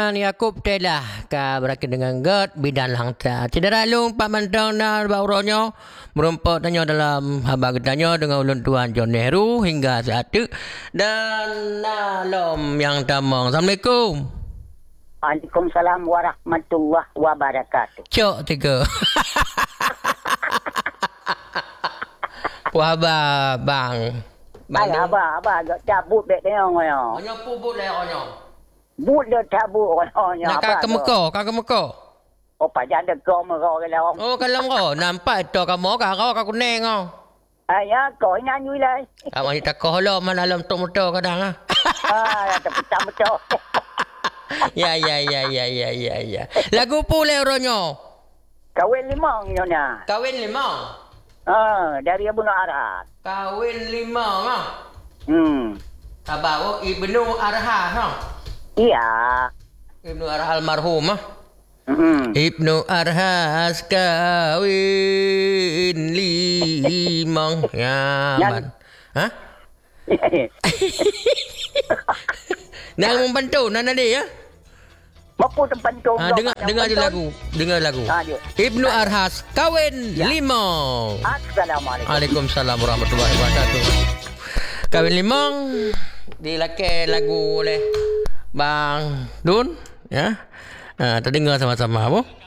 dengan Yakub telah berakhir dengan God bidan langta. Cedera lung Pak Mantong na bauronyo merompak tanya dalam habar ketanya dengan ulun Tuan John Nehru hingga saat itu. Dan nalom yang tamang. Assalamualaikum. Waalaikumsalam warahmatullahi wabarakatuh. Cok tiga. Puaba bang. Ay, abah agak cabut dek tengok ngoyo. Onyo pubut le onyo. But dia cabut ngoyo. Nak kakak Mekah. Oh, pajak ada kau merah ke lawan. Oh, kalau kau nampak tu kamu kau kuning kau. Ayah, kau nyanyi lah. Kamu ni tak kau lo mana dalam tok kadang ah. Terpecah betul. Ya. Lagu pula oronyo. Kawin limang nyonya. Kawin lima. Dari Abu Arat. Kawin lima mah. Abah Ibnu Arha ha. Iya. Ibnu Arha almarhum mah. Ibnu Arhas kawin limang nyaman. Hah? Nak membantu nana dia ya? Mampu tempat tu. Dengar lagu. Ibnu Arhas kawin limang. Assalamualaikum. Waalaikumsalam warahmatullahi wabarakatuh. Kawin limang dilakai lagu oleh Bang Dun ya. Terdengar sama-sama apa?